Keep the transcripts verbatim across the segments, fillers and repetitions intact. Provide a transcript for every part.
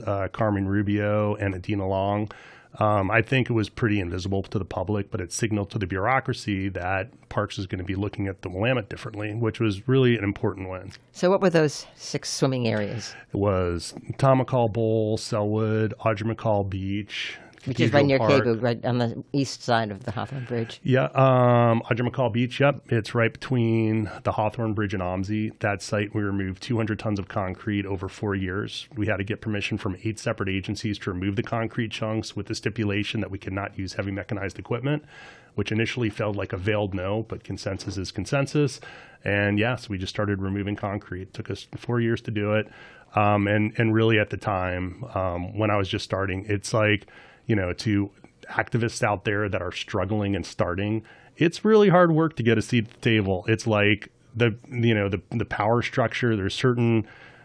uh, Carmen Rubio and Adina Long. Um, I think it was pretty invisible to the public, but it signaled to the bureaucracy that Parks is going to be looking at the Willamette differently, which was really an important win. So what were those six swimming areas? It was Tom McCall Bowl, Selwood, Audrey McCall Beach, which is right near Park. Cable, right on the east side of the Hawthorne Bridge. Yeah, um, Audrey McCall Beach, yep. It's right between the Hawthorne Bridge and OMSI. That site, we removed two hundred tons of concrete over four years. We had to get permission from eight separate agencies to remove the concrete chunks with the stipulation that we could not use heavy mechanized equipment, which initially felt like a veiled no, but consensus is consensus. And yes, we just started removing concrete. It took us four years to do it. Um, and, and really at the time, um, when I was just starting, it's like, you know, to activists out there that are struggling and starting, it's really hard work to get a seat at the table. It's like the, you know, the, the power structure, there's certain,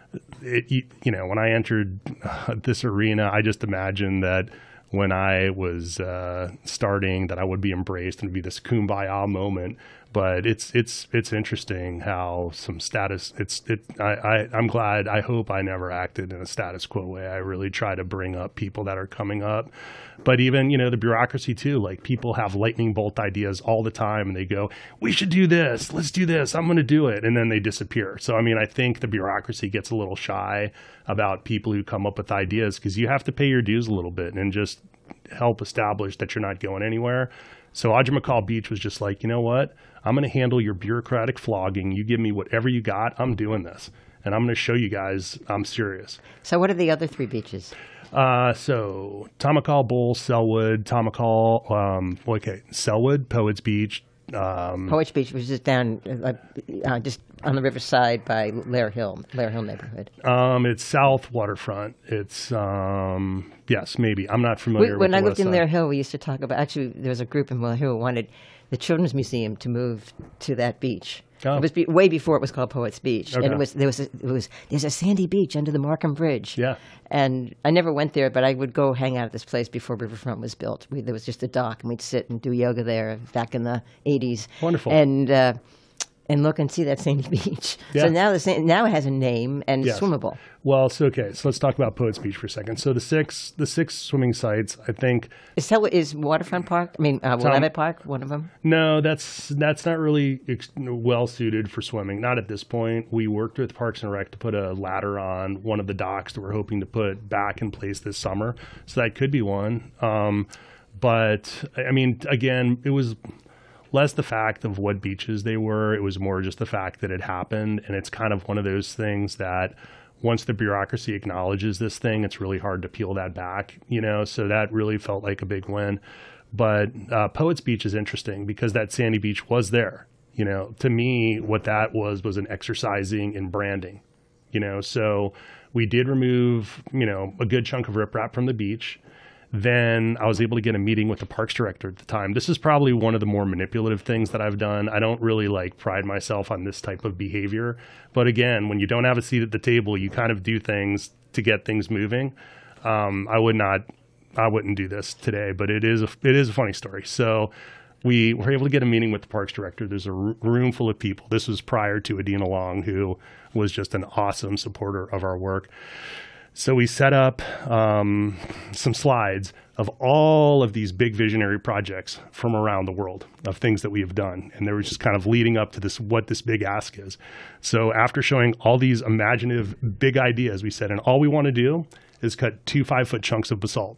it, you know, when I entered uh, this arena, I just imagined that when I was uh, starting that I would be embraced and be this kumbaya moment. But it's it's it's interesting how some status. It's it. I, I I'm glad. I hope I never acted in a status quo way. I really try to bring up people that are coming up. But even you know the bureaucracy too. Like people have lightning bolt ideas all the time, and they go, "We should do this. Let's do this. I'm going to do it," and then they disappear. So I mean, I think the bureaucracy gets a little shy about people who come up with ideas because you have to pay your dues a little bit and just help establish that you're not going anywhere. So Audrey McCall Beach was just like, you know what? I'm going to handle your bureaucratic flogging. You give me whatever you got. I'm doing this. And I'm going to show you guys I'm serious. So what are the other three beaches? Uh, so Tom McCall Bowl, Selwood, Tom McCall, um, okay, Selwood, Poets Beach. Um, Poets Beach was just down, uh, uh, just on the riverside by Lair Hill, Lair Hill neighborhood. Um, it's south waterfront. It's, um, yes, maybe. I'm not familiar we, with When the I lived west in side. Lair Hill, we used to talk about, actually, there was a group in Lair Hill who wanted the Children's Museum to move to that beach. Oh. It was be, way before it was called Poets Beach, Okay. and it was there was a, it was there's a sandy beach under the Markham Bridge. Yeah. And I never went there, but I would go hang out at this place before Riverfront was built. We, there was just a dock, and we'd sit and do yoga there back in the eighties. Wonderful. And uh, and look and see that sandy beach. Yeah. So now the sa- now it has a name and Yes. it's swimmable. Well, so okay, so let's talk about Poets Beach for a second. So the six, the six swimming sites, I think. Is Tel- is Waterfront Park? I mean, uh, Willamette Park one of them? No, that's that's not really ex- well suited for swimming. Not at this point. We worked with Parks and Rec to put a ladder on one of the docks that we're hoping to put back in place this summer. So that could be one. Um, but I mean, again, it was less the fact of what beaches they were. It was more just the fact that it happened. And it's kind of one of those things that once the bureaucracy acknowledges this thing, it's really hard to peel that back, you know? So that really felt like a big win. But uh, Poets Beach is interesting because that sandy beach was there. You know, to me, what that was was an exercising in branding, you know? So we did remove, you know, a good chunk of riprap from the beach. Then I was able to get a meeting with the parks director at the time. This is probably one of the more manipulative things that I've done. I don't really like pride myself on this type of behavior. But again, when you don't have a seat at the table, you kind of do things to get things moving. Um, I would not, I wouldn't do this today, but it is a, it is a funny story. So we were able to get a meeting with the parks director. There's a r- room full of people. This was prior to Adina Long, who was just an awesome supporter of our work. So we set up um, some slides of all of these big visionary projects from around the world of things that we have done. And they were just kind of leading up to this, what this big ask is. So after showing all these imaginative big ideas, we said, and all we want to do is cut two five foot chunks of basalt.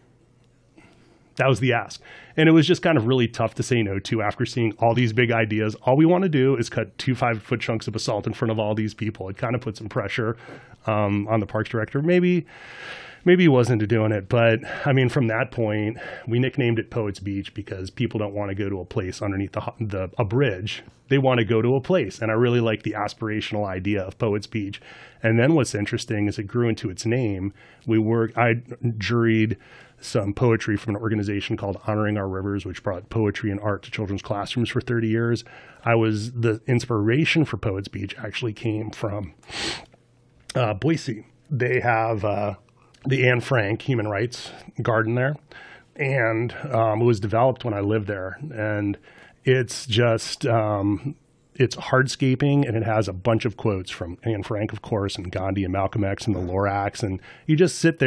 That was the ask. And it was just kind of really tough to say no to after seeing all these big ideas. All we want to do is cut two five foot chunks of basalt in front of all these people. It kind of put some pressure um, on the parks director. Maybe, maybe he wasn't doing it. But I mean, from that point, we nicknamed it Poets Beach because people don't want to go to a place underneath the, the a bridge. They want to go to a place. And I really like the aspirational idea of Poets Beach. And then what's interesting is it grew into its name. We worked, I juried some poetry from an organization called Honoring Our Rivers, which brought poetry and art to children's classrooms for thirty years. I was, the inspiration for Poets Beach actually came from uh, Boise. They have uh, the Anne Frank Human Rights Garden there, and um, it was developed when I lived there. And it's just, um, it's hardscaping, and it has a bunch of quotes from Anne Frank, of course, and Gandhi and Malcolm X and the Lorax. And you just sit there